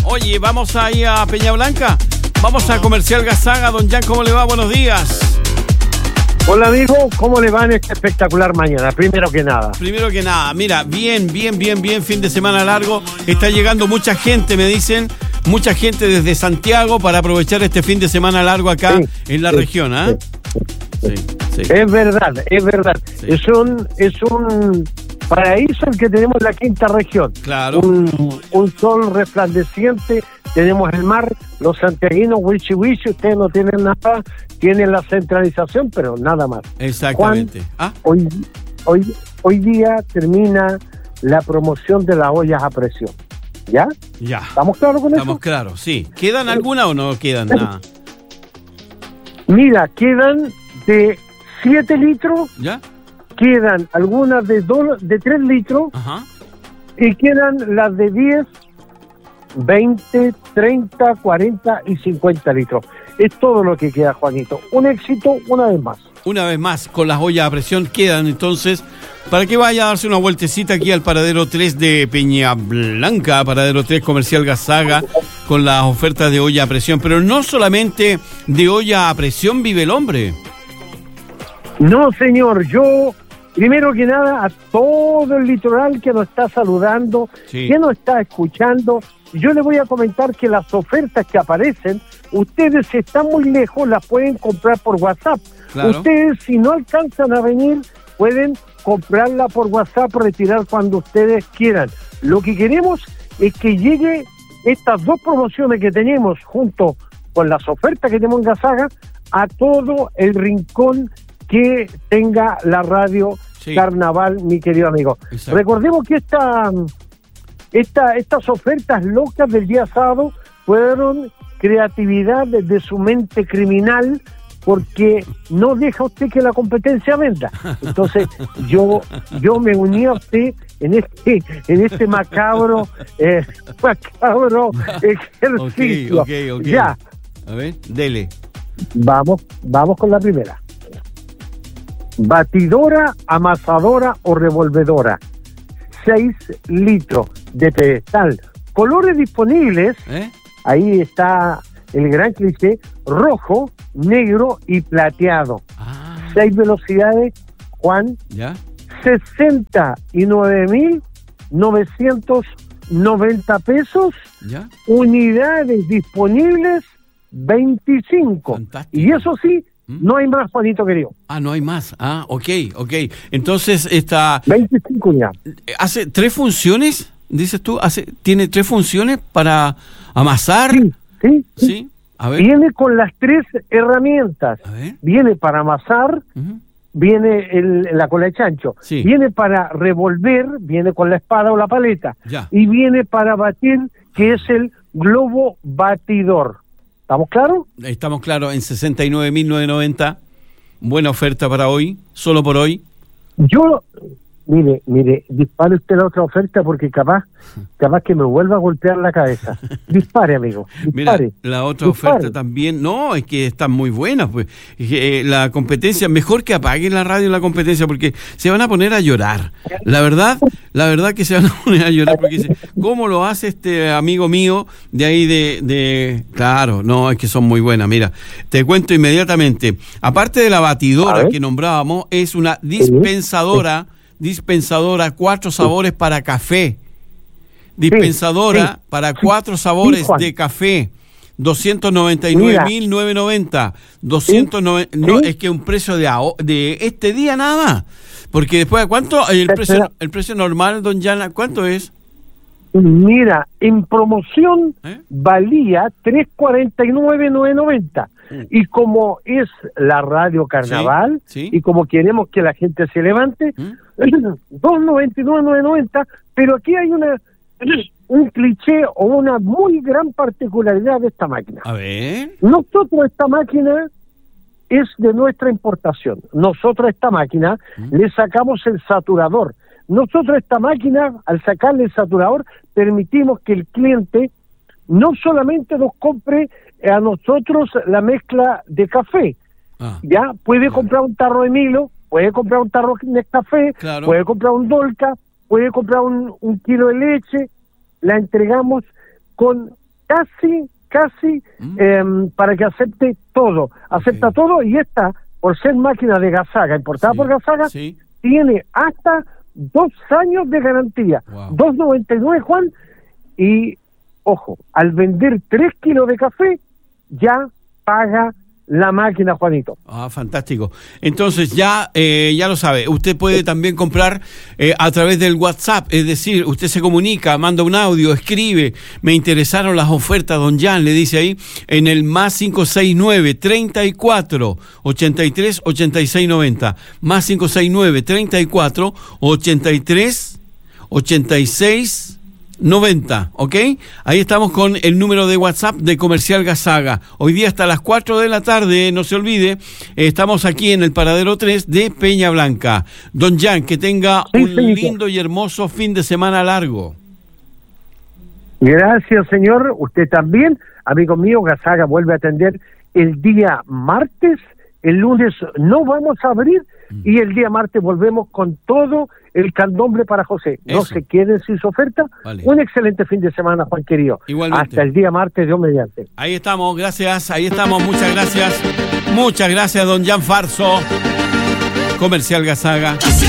Oye, vamos ahí a Peña Blanca. Vamos a Comercial Gazaga. Don Jan, ¿cómo le va? Buenos días. Hola amigo, ¿cómo le va en esta espectacular mañana? Primero que nada, mira, bien, fin de semana largo. Está llegando mucha gente, me dicen, mucha gente desde Santiago para aprovechar este fin de semana largo acá en la región, ¿ah? Sí. Es verdad. Sí. Es un paraíso el que tenemos en la quinta región. Claro. Un sol resplandeciente, tenemos el mar, los santiaguinos, wichi, ustedes no tienen nada, tienen la centralización, pero nada más. Exactamente. Juan, hoy día termina la promoción de las ollas a presión. ¿Ya? Ya. ¿Estamos claros con eso? Estamos claros, sí. ¿Quedan alguna o no quedan nada? Mira, quedan de 7 litros. ¿Ya? Quedan algunas de 3 litros. Ajá. Y quedan las de 10, 20, 30, 40 y 50 litros. Es todo lo que queda, Juanito. Un éxito una vez más. Una vez más, con las ollas a presión quedan entonces, para que vaya a darse una vueltecita aquí al paradero 3 de Peña Blanca, paradero 3 Comercial Gazaga, con las ofertas de olla a presión. Pero no solamente de olla a presión vive el hombre. No, señor, yo, primero que nada, a todo el litoral que nos está saludando, que nos está escuchando, yo le voy a comentar que las ofertas que aparecen, ustedes si están muy lejos, las pueden comprar por WhatsApp. Claro. Ustedes, si no alcanzan a venir, pueden comprarla por WhatsApp, retirar cuando ustedes quieran. Lo que queremos es que llegue estas dos promociones que tenemos, junto con las ofertas que tenemos en Gazaga, a todo el rincón que tenga la radio Carnaval, mi querido amigo. Exacto. Recordemos que estas ofertas locas del día sábado fueron creatividad de su mente criminal, porque no deja usted que la competencia venda. Entonces yo me uní a usted en este macabro ejercicio. Okay. Ya. A ver, dele. Vamos con la primera. Batidora, amasadora o revolvedora. 6 litros de pedestal. Colores disponibles. Ahí está el gran cliché: rojo, negro y plateado. 6 velocidades, Juan. ¿Ya? 69.990 pesos. ¿Ya? Unidades disponibles, 25. Fantástico. Y eso sí, no hay más, Juanito querido. No hay más. Ok. Entonces, esta 25 ya. ¿Hace 3 funciones? Dices tú, ¿tiene 3 funciones para amasar? Sí. A ver. Viene con las 3 herramientas. Viene para amasar, viene la cola de chancho, viene para revolver, viene con la espada o la paleta, y viene para batir, que es el globo batidor. ¿Estamos claros? Estamos claros, en 69.990. Buena oferta para hoy, solo por hoy. Mire, dispare usted la otra oferta porque capaz que me vuelva a golpear la cabeza. Dispare, amigo. Dispare. Mira, la otra oferta también, no, es que están muy buenas, pues. La competencia, mejor que apaguen la radio en la competencia, porque se van a poner a llorar. La verdad que se van a poner a llorar, porque dice, ¿cómo lo hace este amigo mío de ahí Claro, no, es que son muy buenas. Mira, te cuento inmediatamente. Aparte de la batidora que nombrábamos, es una dispensadora. Dispensadora 4 sabores para café. Dispensadora para 4 sabores de café. 299.990. 209. No, es que un precio de este día nada más. Porque después, ¿cuánto? El precio normal, don Jan, ¿cuánto es? Mira, en promoción valía 349.990. Y como es la radio Carnaval, y como queremos que la gente se levante, 299.990, pero aquí hay un cliché o una muy gran particularidad de esta máquina. A ver. Nosotros esta máquina es de nuestra importación. Nosotros esta máquina le sacamos el saturador. Nosotros esta máquina, al sacarle el saturador, permitimos que el cliente no solamente nos compre a nosotros la mezcla de café, ya puede comprar un tarro de Milo, puede comprar un tarro de café, puede comprar un Dolca, puede comprar un kilo de leche. La entregamos con casi para que acepte todo. Acepta todo, y esta, por ser máquina de Gasaga, importada por Gasaga, tiene hasta 2 años de garantía. Wow. 2.99, Juan, y ojo, al vender 3 kilos de café, ya paga la máquina, Juanito. Fantástico. Entonces ya lo sabe, usted puede también comprar a través del WhatsApp, es decir, usted se comunica, manda un audio, escribe, me interesaron las ofertas, don Jan, le dice ahí, en el más 569 34 83 86 90, más 569 34 83 86 90, ¿ok? Ahí estamos con el número de WhatsApp de Comercial Gasaga. Hoy día hasta las 4 de la tarde, no se olvide, estamos aquí en el Paradero 3 de Peña Blanca. Don Jan, que tenga un lindo y hermoso fin de semana largo. Gracias, señor. Usted también, amigo mío. Gasaga vuelve a atender el día martes. El lunes no vamos a abrir, y el día martes volvemos con todo el candomble para José. No se queden sin su oferta. Vale. Un excelente fin de semana, Juan querido. Igualmente. Hasta el día martes, Dios mediante. Ahí estamos, gracias. Ahí estamos, muchas gracias. Muchas gracias, don Jan Farso. Comercial Gasaga.